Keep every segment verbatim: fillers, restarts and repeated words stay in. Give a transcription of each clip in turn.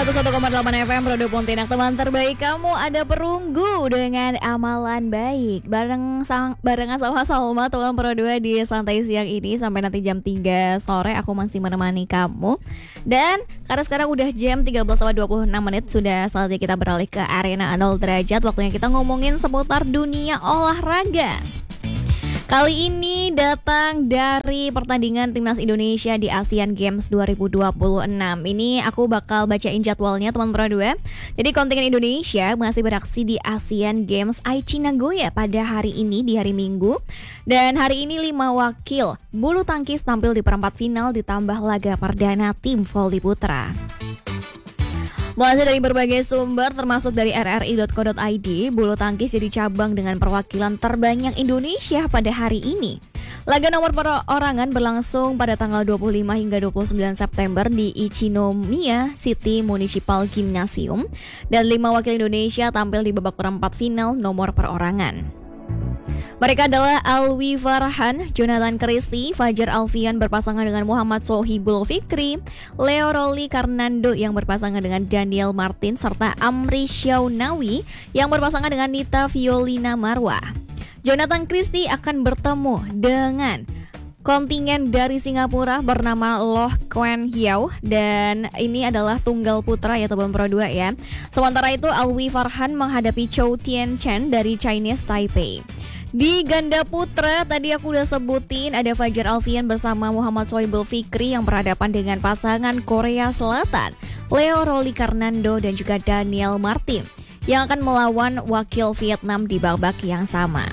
seratus satu koma delapan F M Produk Pontianak, teman terbaik kamu. Ada Perunggu dengan Amalan Baik. Bareng sang, barengan sama Salma, teman Pro dua di Santai Siang ini sampai nanti jam tiga sore aku masih menemani kamu. Dan karena sekarang udah jam tiga belas lewat dua puluh enam menit, sudah saatnya kita beralih ke Arena nol Derajat. Waktunya kita ngomongin seputar dunia olahraga. Kali ini datang dari pertandingan Timnas Indonesia di Asian Games dua ribu dua puluh enam. Ini aku bakal bacain jadwalnya teman Pro dua. Jadi kontingen Indonesia masih beraksi di Asian Games Aichi Nagoya pada hari ini, di hari Minggu. Dan hari ini lima wakil bulu tangkis tampil di perempat final ditambah laga perdana tim voli putra. Mulai dari berbagai sumber termasuk dari r r i dot co dot i d, bulu tangkis jadi cabang dengan perwakilan terbanyak Indonesia pada hari ini. Laga nomor perorangan berlangsung pada tanggal dua puluh lima hingga dua puluh sembilan September di Ichinomiya City Municipal Gymnasium, dan lima wakil Indonesia tampil di babak perempat final nomor perorangan. Mereka adalah Alwi Farhan, Jonathan Christie, Fajar Alfian berpasangan dengan Muhammad Sohibul Fikri, Leo Roli Karnando yang berpasangan dengan Daniel Martin, serta Amri Syaunawi yang berpasangan dengan Nita Violina Marwah. Jonathan Christie akan bertemu dengan kontingen dari Singapura bernama Loh Kwan Hiao, dan ini adalah tunggal putra ya teman Pro dua ya. Sementara itu Alwi Farhan menghadapi Chou Tien Chen dari Chinese Taipei. Di ganda putra tadi aku udah sebutin ada Fajar Alfian bersama Muhammad Sohibul Fikri yang berhadapan dengan pasangan Korea Selatan Leo Roli Karnando dan juga Daniel Martin yang akan melawan wakil Vietnam di babak yang sama.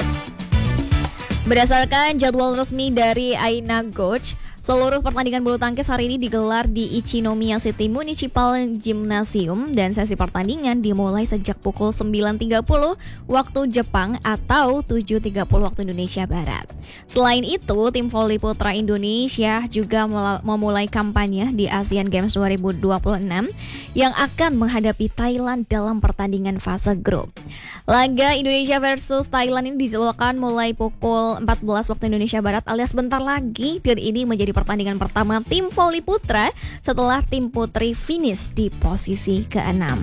Berdasarkan jadwal resmi dari Aina Goch, seluruh pertandingan bulu tangkis hari ini digelar di Ichinomiya City Municipal Gymnasium, dan sesi pertandingan dimulai sejak pukul sembilan tiga puluh waktu Jepang atau tujuh tiga puluh waktu Indonesia Barat. Selain itu, tim voli putra Indonesia juga memulai kampanye di Asian Games dua ribu dua puluh enam yang akan menghadapi Thailand dalam pertandingan fase grup. Laga Indonesia versus Thailand ini dijadwalkan mulai pukul empat belas waktu Indonesia Barat alias bentar lagi, dan ini menjadi pertandingan pertama tim voli putra setelah tim putri finish di posisi keenam.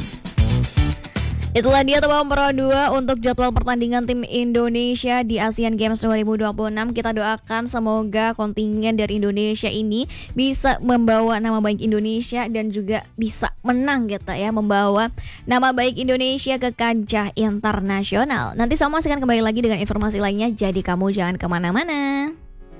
Itulah dia teman Pro dua untuk jadwal pertandingan tim Indonesia di Asian Games dua ribu dua puluh enam. Kita doakan semoga kontingen dari Indonesia ini bisa membawa nama baik Indonesia dan juga bisa menang gitu ya, membawa nama baik Indonesia ke kancah internasional. Nanti sama akan kembali lagi dengan informasi lainnya, jadi kamu jangan kemana-mana.